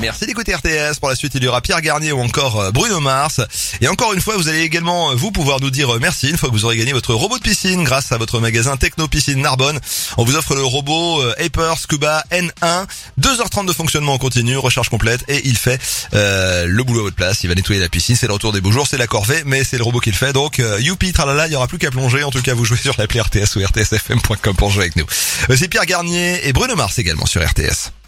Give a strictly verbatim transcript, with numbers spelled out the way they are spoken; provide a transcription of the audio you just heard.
Merci d'écouter R T S. Pour la suite, il y aura Pierre Garnier ou encore Bruno Mars. Et encore une fois, vous allez également vous pouvoir nous dire merci une fois que vous aurez gagné votre robot de piscine grâce à votre magasin Techno Piscine Narbonne. On vous offre le robot Hyper Scuba N un. deux heures trente de fonctionnement en continu, recharge complète et il fait euh, le boulot à votre place. Il va nettoyer la piscine. C'est le retour des beaux jours, c'est la corvée, mais c'est le robot qui le fait. Donc, euh, youpi, tralala, il y aura plus qu'à plonger. En tout cas, vous jouez sur l'appli R T S ou R T S F M point com pour jouer avec nous. C'est Pierre Garnier et Bruno Mars également sur R T S.